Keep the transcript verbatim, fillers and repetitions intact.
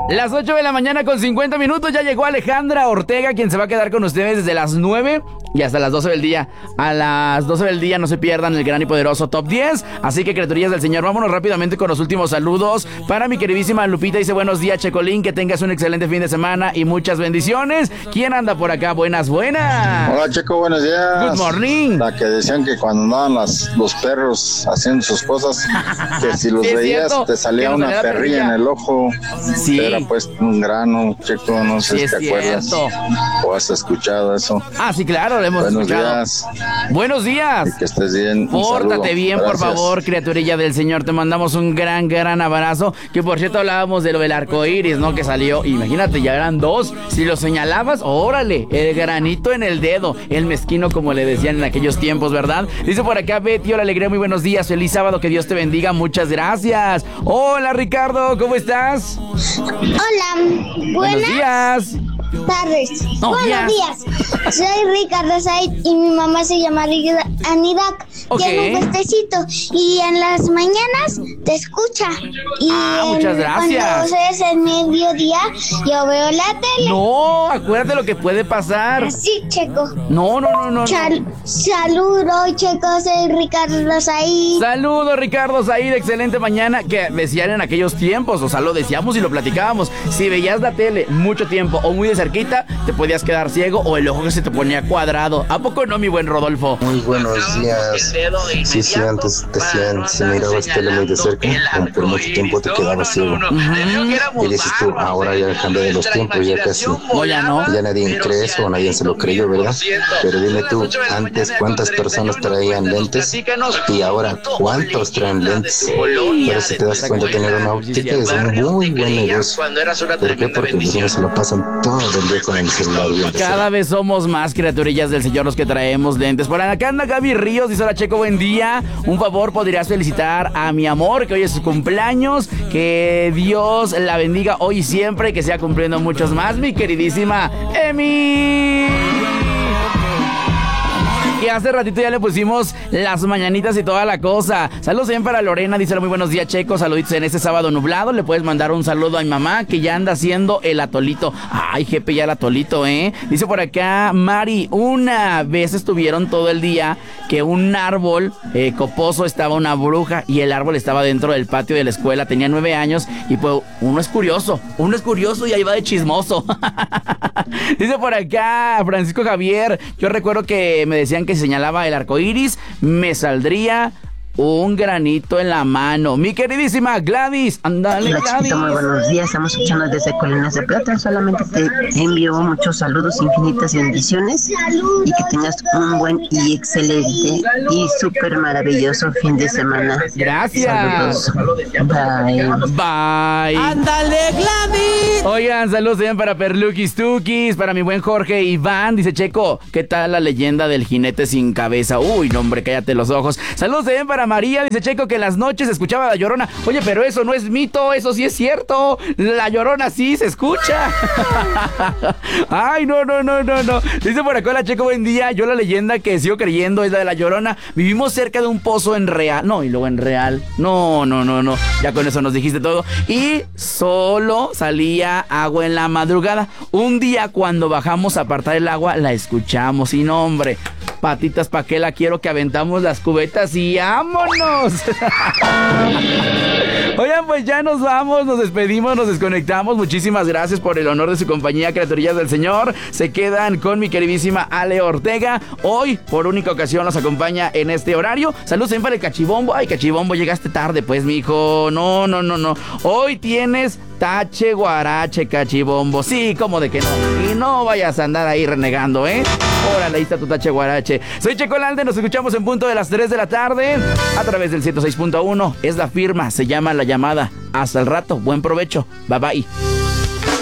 Las ocho de la mañana con cincuenta minutos, ya llegó Alejandra Ortega, quien se va a quedar con ustedes desde las nueve y hasta las doce del día. A las doce del día no se pierdan el gran y poderoso Top diez. Así que, criaturillas del Señor, vámonos rápidamente con los últimos saludos. Para mi queridísima Lupita, dice: buenos días, Checolín, que tengas un excelente fin de semana y muchas bendiciones. ¿Quién anda por acá? Buenas, buenas. Hola, Checo, buenos días. Good morning. La que decían que cuando andaban las, los perros haciendo sus cosas, que si los Sí, veías cierto, te salía una salía perrilla perrilla en el ojo. Sí. Era pues un grano, Checo, no sé Sí, si te es acuerdas cierto. o has escuchado eso. Ah, sí, claro, lo hemos Buenos escuchado. días. Buenos días. Y que estés bien. Un Pórtate saludo. bien, Gracias. por favor, criaturilla del Señor. Te mandamos un gran, gran abrazo. Que por cierto hablábamos de lo del arco iris, ¿no? Que salió. Imagínate, ya eran dos. Si lo señalabas, órale, el granito en el dedo. El mezquino, como le decían en aquellos tiempos, ¿verdad? Dice por acá Betty: hola, alegría, muy buenos días. Feliz sábado, que Dios te bendiga. Muchas gracias. Hola, Ricardo, ¿cómo estás? Hola, Buenos buenas días. tardes. No, Buenos días. días. Soy Ricardo Said y mi mamá se llama Rida Anidak. Ok. Tiene un puestecito y en las mañanas te escucha. Y Ah, en- muchas gracias. Cuando es el mediodía, yo veo la tele. No, acuérdate lo que puede pasar. Así, Checo. No, no, no, no. no. Sal- Saludos, Checo. Soy Ricardo Said. Saludos, Ricardo Said, excelente mañana. Que decían en aquellos tiempos, o sea, lo decíamos y lo platicábamos. Si veías la tele mucho tiempo o muy de cerquita, te podías quedar ciego o el ojo que se te ponía cuadrado. ¿A poco no, mi buen Rodolfo? Muy buenos días. Sí, sí, antes decían, si mirabas tele muy de cerca, como por mucho tiempo te quedabas ciego. Y dices tú, ahora ya cambié de los tiempos, ya casi. O ya no. Ya nadie cree eso, o nadie se lo creyó, ¿verdad? Pero dime tú, antes cuántas personas traían lentes y ahora cuántos traen lentes. Pero si te das cuenta, tener una óptica es un muy buen negocio. ¿Por qué? Porque los niños se lo pasan todo el día con el celular viendo. Cada vez somos más criaturillas del Señor los que traemos lentes. Por acá anda Gaby Ríos, dice: hola, Checo, buen día. Un favor, ¿podrías felicitar a mi amor, que hoy es su cumpleaños? Que Dios la bendiga hoy y siempre, que sea cumpliendo muchos más, mi queridísima Emi. Y hace ratito ya le pusimos las mañanitas y toda la cosa. Saludos bien para Lorena, dice: muy buenos días, Checo. Saluditos en este sábado nublado. Le puedes mandar un saludo a mi mamá, que ya anda haciendo el atolito. Ay, jefe, ya el atolito, ¿eh? Dice por acá Mari: una vez estuvieron todo el día que un árbol eh, coposo estaba una bruja y el árbol estaba dentro del patio de la escuela. Tenía nueve años y pues uno es curioso. Uno es curioso y ahí va de chismoso. Dice por acá Francisco Javier: yo recuerdo que me decían que si señalaba el arco iris, me saldría un granito en la mano. Mi queridísima Gladys, ándale, Hola, Gladys. chiquito, muy buenos días. Estamos escuchando desde Colinas de Plata. Solamente te envío muchos saludos, infinitas bendiciones y que tengas un buen y excelente y súper maravilloso fin de semana. Gracias. Saludos. Bye. Bye. ¡Ándale, Gladys! Oigan, saludos también para Perluquis Tukis, para mi buen Jorge Iván. Dice: Checo, ¿qué tal la leyenda del jinete sin cabeza? Uy, no, hombre, cállate los ojos. Saludos también para María. Dice: Checo, que en las noches se escuchaba La Llorona. Oye, pero eso no es mito, eso sí es cierto. La Llorona sí se escucha. Ay, no, no, no, no, no. Dice por acá: hola, Checo, buen día. Yo la leyenda que sigo creyendo es la de La Llorona. Vivimos cerca de un pozo en Real. No, y luego en Real. No, no, no, no. Ya con eso nos dijiste todo. Y solo salía agua en la madrugada. Un día cuando bajamos a apartar el agua, la escuchamos. Y no, hombre, patitas, ¿pa' qué la quiero? Que aventamos las cubetas y ¡vámonos! Oigan, pues ya nos vamos, nos despedimos, nos desconectamos. Muchísimas gracias por el honor de su compañía, criaturillas del Señor. Se quedan con mi queridísima Ale Ortega. Hoy, por única ocasión, nos acompaña en este horario. Saludos también para el Cachibombo. Ay, Cachibombo, llegaste tarde, pues, mijo. No, no, no, no. Hoy tienes tache guarache, Cachibombo. Sí, como de que no. Y no vayas a andar ahí renegando, ¿eh? Órale, ahí está tu tache guarache. Soy Checo Lalde, nos escuchamos en punto de las tres de la tarde a través del ciento seis punto uno. Es la firma, se llama La Llamada. Hasta el rato, buen provecho. Bye bye.